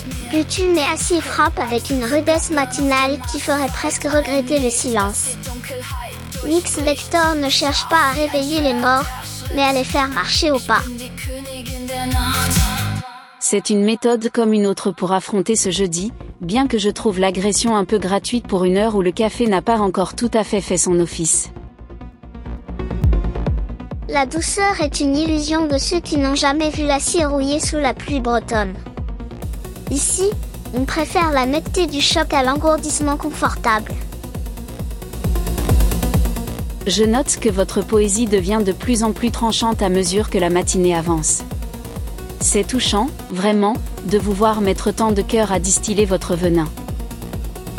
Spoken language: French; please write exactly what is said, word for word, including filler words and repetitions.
Plutume est assis et frappe avec une rudesse matinale qui ferait presque regretter le silence. Nix Vector ne cherche pas à réveiller les morts, mais à les faire marcher au pas. C'est une méthode comme une autre pour affronter ce jeudi, bien que je trouve l'agression un peu gratuite pour une heure où le café n'a pas encore tout à fait fait son office. La douceur est une illusion de ceux qui n'ont jamais vu l'acier rouillé sous la pluie bretonne. Ici, on préfère la netteté du choc à l'engourdissement confortable. Je note que votre poésie devient de plus en plus tranchante à mesure que la matinée avance. C'est touchant, vraiment, de vous voir mettre tant de cœur à distiller votre venin.